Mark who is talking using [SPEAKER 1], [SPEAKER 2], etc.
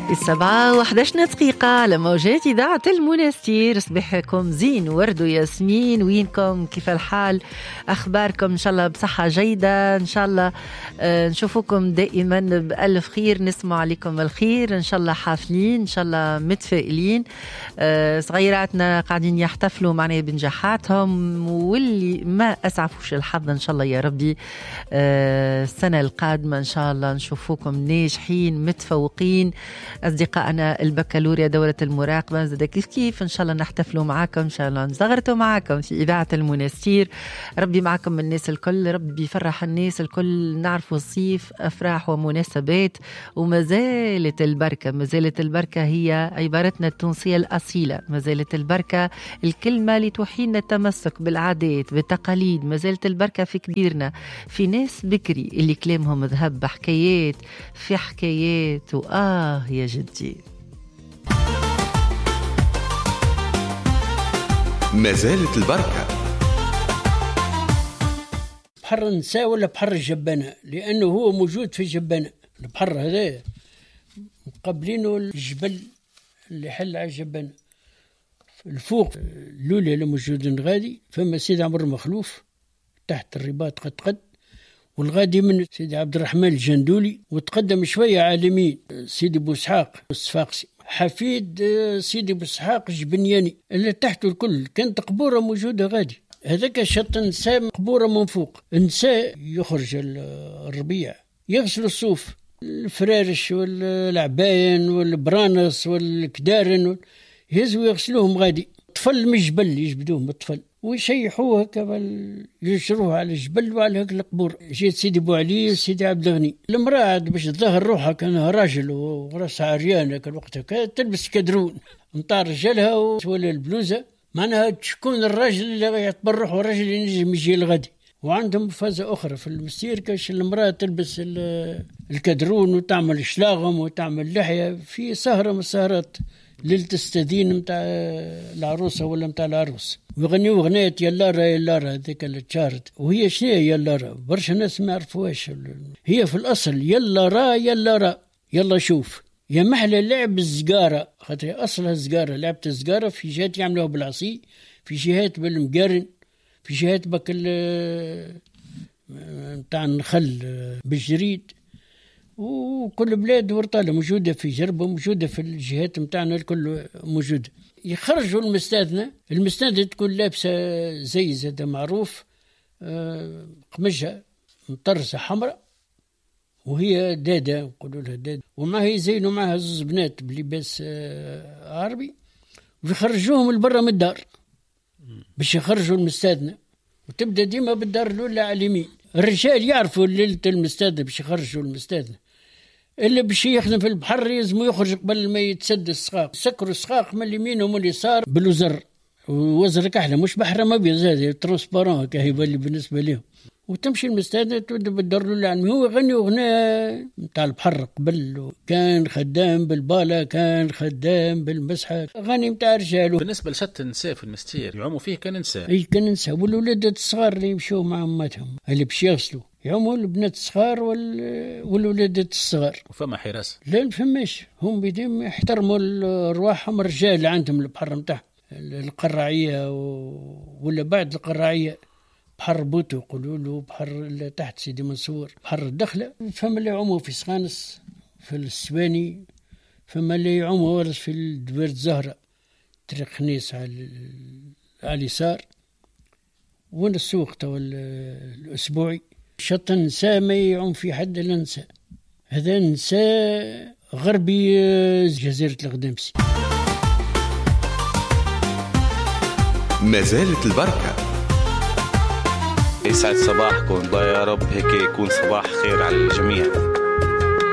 [SPEAKER 1] 7:11 على موجات إذاعة المنستير. صباحكم زين، ورد وياسمين، وينكم؟ كيف الحال؟ أخباركم؟ إن شاء الله بصحة جيدة، إن شاء الله نشوفكم دائما بألف خير، نسمع عليكم الخير، إن شاء الله حافلين، إن شاء الله متفائلين. صغيراتنا قاعدين يحتفلوا معنا بنجاحاتهم، واللي ما أسعفوش الحظ إن شاء الله يا ربي السنة القادمة إن شاء الله نشوفوكم ناجحين متفوقين. أصدقائنا البكالوريا دورة المراقبة زاد كيف إن شاء الله نحتفلوا معاكم، إن شاء الله نزغرتوا معاكم في إذاعة المنستير. ربي معكم من الناس الكل، ربي يفرح الناس الكل. نعرفوا الصيف أفراح ومناسبات، وما زالت البركة، ما زالت البركة هي عبارتنا التونسية الأصيلة، ما زالت البركة الكلمة اللي توحينا التمسك بالعادات بالتقاليد، ما زالت البركة في كبيرنا، في ناس بكري اللي كلامهم ذهب بحكايات في حكايات يا جدي.
[SPEAKER 2] ما زالت البركة.
[SPEAKER 3] بحر النساء ولا بحر الجبانة؟ لأنه هو موجود في الجبانة. البحر هذا مقابلينه الجبل اللي حل على الجبانة. الفوق الأولى اللي موجودين غادي فما سيد عمر مخلوف تحت الرباط قد والغادي من سيدي عبد الرحمن الجندولي، وتقدم شوية عالمين سيدي بوسحاق الصفاقسي حفيد سيدي بوسحاق الجبنياني اللي تحته الكل كانت قبورة موجودة غادي. هذاك شط النساء قبورة من فوق. النساء يخرج الربيع يغسلوا الصوف، الفرارش والعباين والبرانس والكدارن يهزوا يغسلوهم غادي. طفل من الجبل يجبدوهم بالطفل ويشيحوها كما يشروها على الجبل وعلى هيك القبور. جيت سيدي بو علي وسيدي عبد الغني، المرأة باش تظهر روحها كانها راجل وراسها عريانة كان وقتها تلبس كدرون نطار رجالها ولا البلوزة، معناها تكون الراجل اللي يعتبر روحه الراجل اللي ينجم يجي الغدي. وعندهم فازة أخرى في المستير كاش المرأة تلبس الكدرون وتعمل شلاغم وتعمل لحية في سهرة من السهرات ليلة الستدين متاع العروسة ولا متاع العروس، ويغنيوا أغنية يلارا يلارا هذيك اللي تشارت. وهي شنو يلارا؟ برشا ناس ما يعرفوهاش. هي في الأصل يلارا يلارا يلا شوف يا محلى لعب الزقارة، خاطر أصلها الزقارة، لعبة الزقارة في جهات يعملوها بالعصي، في جهات بالمقارن، في جهات بك متاع النخل بالجريد، وكل بلاد ورطالة موجودة في جربة، موجودة في الجهات متاعنا الكل موجودة. يخرجوا المستاذنة تكون لابسة زي زادة معروف قمجها مطرسة حمراء وهي دادة نقولوا لها دادة، وما هي زينوا معها زوز بنات بلباس عربي، ويخرجوهم لبرا من الدار باش يخرجوا المستاذنة. وتبدأ ديما بالدار الأولى على اليمين. الرجال يعرفوا ليلة المستاذنة باش يخرجوا المستاذنة، اللي باش يخدم في البحر لازم يخرج قبل ما يتسد السقاق، سكروا السقاق من اليمين ومن اليسار بالوزر، ووزر كحله مش بحر ما ابيض زاد ترانسبارون كهيبه اللي بالنسبه لهم. وتمشي المستاذنة تبدا بالدار الاولى. هو يغني اغنيه نتاع البحر قبل، كان خدام بالباله كان خدام بالمسحه، اغاني نتاع رجال.
[SPEAKER 4] بالنسبه لشت النساء في المستير يعوموا فيه كان نساء،
[SPEAKER 3] اي كان نساء، والولادات الصغار اللي يمشوا مع اماتهم اللي باش يغسلوا يعوموا البنات الصغار والولادات الصغار.
[SPEAKER 4] وفما حراسه؟
[SPEAKER 3] لا ما فماش، هم بدهم يحترموا ارواحهم الرجال اللي عندهم البحر نتاعهم القراعيه ولا بعد القراعيه، بحر بوتو يقولوا له، بحر تحت سيدي منصور، بحر الدخله. فما اللي يعوموا في سخانس في السواني، فما اللي يعوموا في الدوير الزهره طريق خنيس على اليسار، وين السوق تو الاسبوعي. شط النساء ما يعوم في حد الا نساء، هذا نساء غربي جزيره الغدامسي.
[SPEAKER 2] ما زالت البركة.
[SPEAKER 5] يسعد صباحكم، الله يا رب هيك يكون صباح خير على الجميع.